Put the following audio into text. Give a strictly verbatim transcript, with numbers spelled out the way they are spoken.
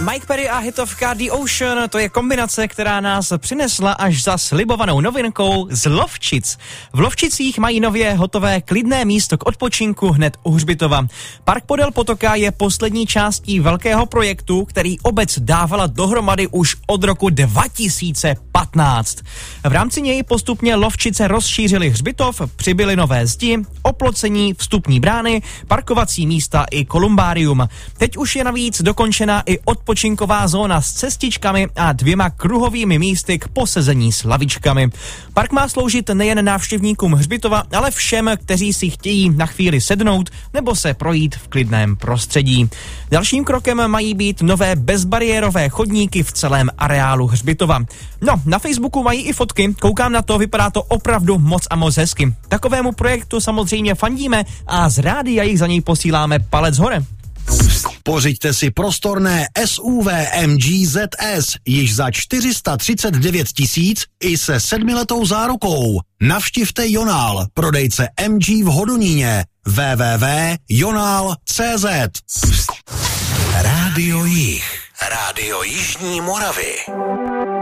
Mike Perry a hitovka The Ocean, to je kombinace, která nás přinesla až za slibovanou novinkou z Lovčic. V Lovčicích mají nově hotové klidné místo k odpočinku hned u hřbitova. Park podél potoka je poslední částí velkého projektu, který obec dávala dohromady už od roku dva tisíce patnáct. V rámci něj postupně Lovčice rozšířili hřbitov, přibyly nové zdi, oplocení, vstupní brány, parkovací místa i kolumbárium. Teď už je navíc dokončena i odpočinková zóna s cestičkami a dvěma kruhovými místy k posezení s lavičkami. Park má sloužit nejen návštěvníkům hřbitova, ale všem, kteří si chtějí na chvíli sednout nebo se projít v klidném prostředí. Dalším krokem mají být nové bezbariérové chodníky v celém areálu hřbitova. No, na Facebooku mají i fotky, koukám na to, vypadá to opravdu moc a moc hezky. Takovému projektu samozřejmě fandíme a z rádia jich za něj posíláme palec hore. Pořiďte si prostorné S U V M G Z S již za čtyři sta třicet devět tisíc i se sedmiletou zárukou. Navštivte Jonál, prodejce M G v Hodoníně. w w w tečka jonál tečka cé zet. Rádio Jih. Rádio Jižní Moravy.